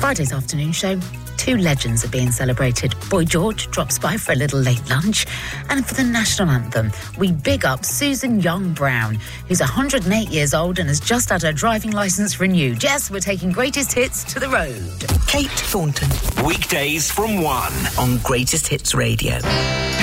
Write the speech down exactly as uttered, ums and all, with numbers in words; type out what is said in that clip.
Friday's afternoon show, two legends are being celebrated. Boy George drops by for a little late lunch. And for the national anthem, we big up Susan Young-Brown, who's one hundred eight years old and has just had her driving licence renewed. Yes, we're taking greatest hits to the road. Kate Thornton. Weekdays from one on Greatest Hits Radio.